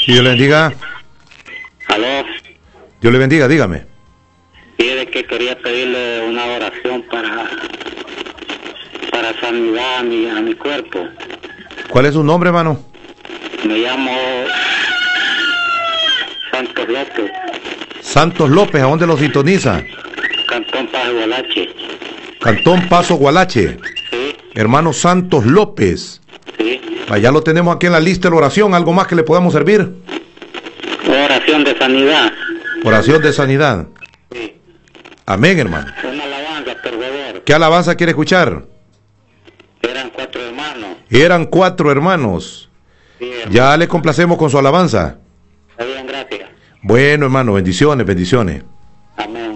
Dios le bendiga. Aló. Dios le bendiga, dígame. Quiere que quería pedirle una oración para sanidad a mi cuerpo. ¿Cuál es su nombre, hermano? Me llamo Santos López. Santos López, ¿a dónde lo sintoniza? Cantón Paso Gualache. Cantón Paso Gualache. Sí. Hermano Santos López. Sí. Ya lo tenemos aquí en la lista de la oración. ¿Algo más que le podamos servir? Oración de sanidad. Oración de sanidad. Sí. Amén, hermano. Una alabanza, por favor. ¿Qué alabanza quiere escuchar? Eran 4 hermanos. Eran 4 hermanos. Sí, hermano. Ya le complacemos con su alabanza. Está bien, gracias. Bueno, hermano, bendiciones, bendiciones. Amén.